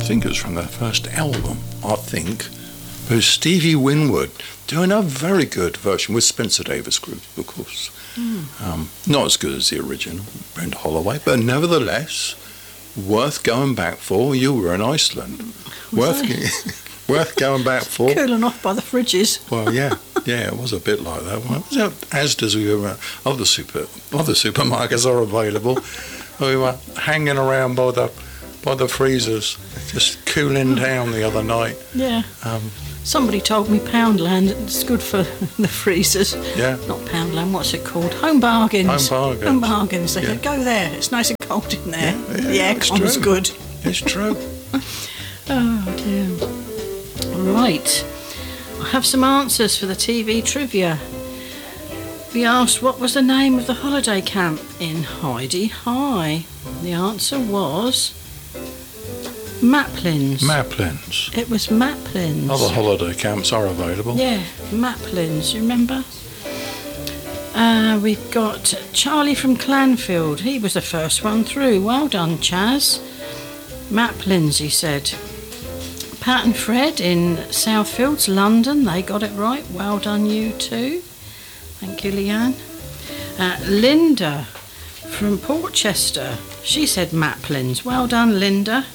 think it was from their first album, I think. It was Stevie Winwood doing a very good version with Spencer Davis Group, of course. Not as good as the original, Brenda Holloway, but nevertheless, worth going back for. You were in Iceland. Worth going back for. Cooling off by the fridges. Well, yeah, it was a bit like that. Well, Asda's, we were other supermarkets are available. We were hanging around by the freezers, just cooling down the other night. Yeah. Somebody told me Poundland, it's good for the freezers. Yeah. Not Poundland, what's it called? Home Bargains. Home Bargains. They said, go there, it's nice and cold in there. Yeah, The aircon's good. It's true. Oh, dear. Right. I have some answers for the TV trivia. We asked what was the name of the holiday camp in Heidi High. The answer was Maplins. Maplins. It was Maplins. Other holiday camps are available. Yeah, Maplins, you remember? We've got Charlie from Clanfield. He was the first one through. Well done, Chaz. Maplins, he said. Pat and Fred in Southfields, London. They got it right. Well done, you too. Thank you, Leanne. Linda from Portchester. She said Maplins. Well done, Linda.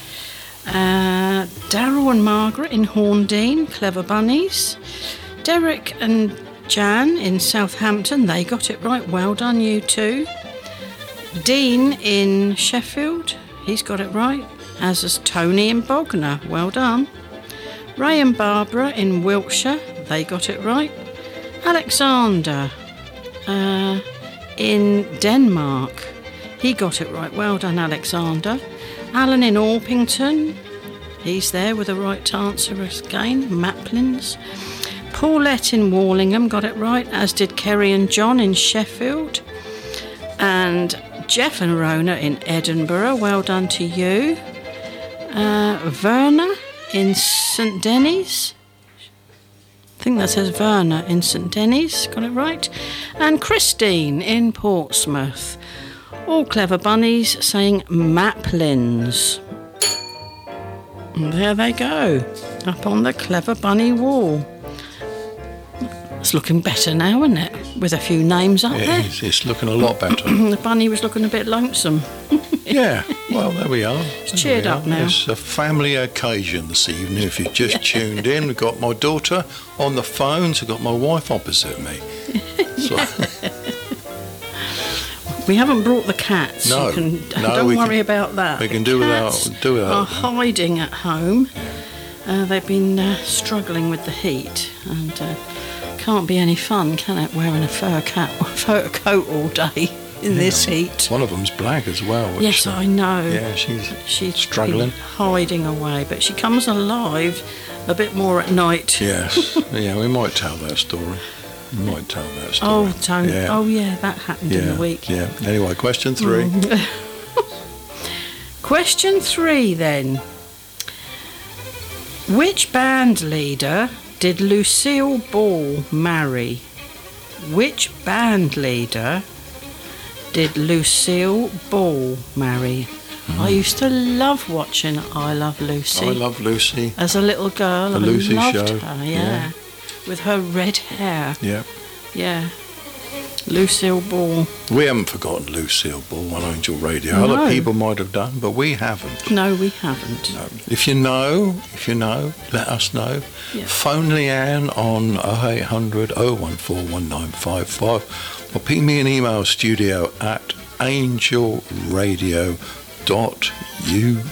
Daryl and Margaret in Horndean, clever bunnies. Derek and Jan in Southampton, they got it right. Well done, you too. Dean in Sheffield, he's got it right, as is Tony in Bognor. Well done. Ray and Barbara in Wiltshire, they got it right. Alexander in Denmark, he got it right. Well done, Alexander. Alan in Orpington, he's there with the right answer again, Maplins. Paulette in Warlingham got it right, as did Kerry and John in Sheffield. And Jeff and Rona in Edinburgh, well done to you. Verna in St Denis, I think that says Verna in St Denis, got it right. And Christine in Portsmouth. All clever bunnies saying Maplins. And there they go, up on the clever bunny wall. It's looking better now, isn't it? With a few names up there. It's looking a lot better. The bunny was looking a bit lonesome. Yeah, well, there we are. It's cheered up now. It's a family occasion this evening. If you've just tuned in, we've got my daughter on the phones, I've got my wife opposite me. So. We haven't brought the cats. No, don't worry about that. We can do without. Are hiding at home. Yeah. They've been struggling with the heat, and can't be any fun, can it? Wearing a fur coat all day in this heat. One of them's black as well. Which, yes, I know. Yeah, she's struggling, hiding away, but she comes alive a bit more at night. Yes, yeah, we might tell that story. Oh, don't. Yeah. Oh, yeah, that happened in the week. Yeah. Anyway, question 3. Question 3, then. Which band leader did Lucille Ball marry? Which band leader did Lucille Ball marry? I used to love watching I Love Lucy. I Love Lucy. As a little girl. The Lucy show. Her, yeah. With her red hair. Yeah. Yeah. Lucille Ball. We haven't forgotten Lucille Ball on Angel Radio. No. Other people might have done, but we haven't. No, we haven't. No. If you know, let us know. Yeah. Phone Leanne on 0800 014 1955 or ping me an email, studio@angelradio.uk.